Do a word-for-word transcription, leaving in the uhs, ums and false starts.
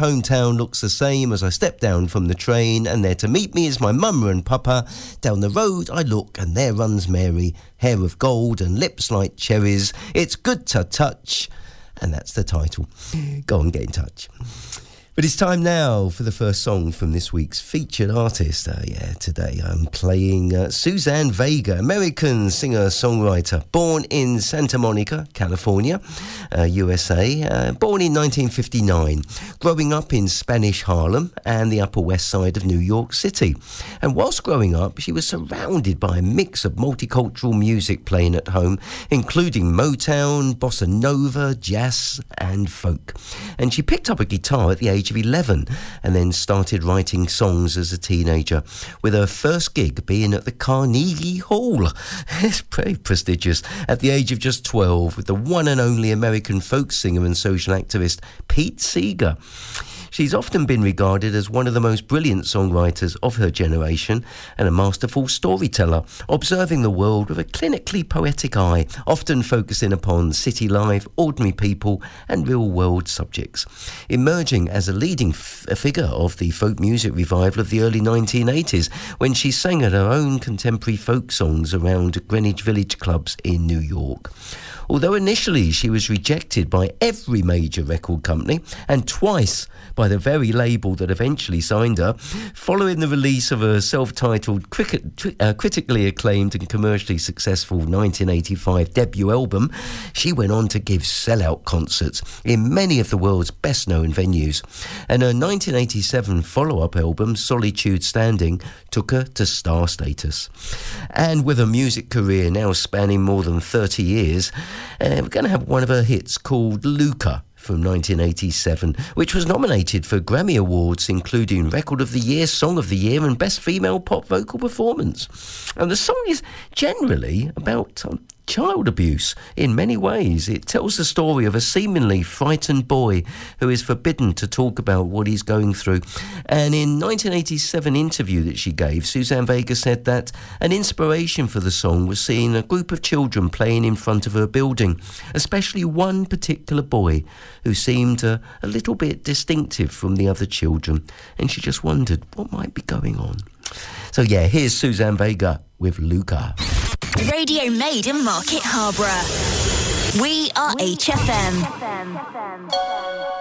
hometown looks the same as I step down from the train, and there to meet me is my mum and papa. Down the road I look, and there runs Mary, hair of gold and lips like cherries. It's good to touch. And that's the title. Go on, get in touch. But it's time now for the first song from this week's featured artist. Uh, yeah, today I'm playing uh, Suzanne Vega, American singer-songwriter, born in Santa Monica, California, uh, U S A, uh, born in nineteen fifty-nine, growing up in Spanish Harlem and the Upper West Side of New York City. And whilst growing up, she was surrounded by a mix of multicultural music playing at home, including Motown, bossa nova, jazz and folk. And she picked up a guitar at the age of eleven and then started writing songs as a teenager, with her first gig being at the Carnegie Hall. It's very prestigious. At the age of just twelve, with the one and only American folk singer and social activist Pete Seeger. She's often been regarded as one of the most brilliant songwriters of her generation and a masterful storyteller, observing the world with a clinically poetic eye, often focusing upon city life, ordinary people and real-world subjects. Emerging as a leading f- figure of the folk music revival of the early nineteen eighties, when she sang at her own contemporary folk songs around Greenwich Village clubs in New York. Although initially she was rejected by every major record company and twice by the very label that eventually signed her, following the release of her self-titled, cricket, uh, critically acclaimed and commercially successful nineteen eighty-five debut album, she went on to give sell-out concerts in many of the world's best-known venues. And her nineteen eighty-seven follow-up album, Solitude Standing, took her to star status. And with a music career now spanning more than thirty years, Uh, we're going to have one of her hits called Luca from nineteen eighty-seven, which was nominated for Grammy Awards, including Record of the Year, Song of the Year and Best Female Pop Vocal Performance. And the song is generally about um, child abuse in many ways. It tells the story of a seemingly frightened boy who is forbidden to talk about what he's going through. And in nineteen eighty-seven interview that she gave, Suzanne Vega said that an inspiration for the song was seeing a group of children playing in front of her building, especially one particular boy who seemed uh, a little bit distinctive from the other children, and she just wondered what might be going on. So yeah, here's Suzanne Vega with Luca. Radio made in Market Harborough. We are H F M.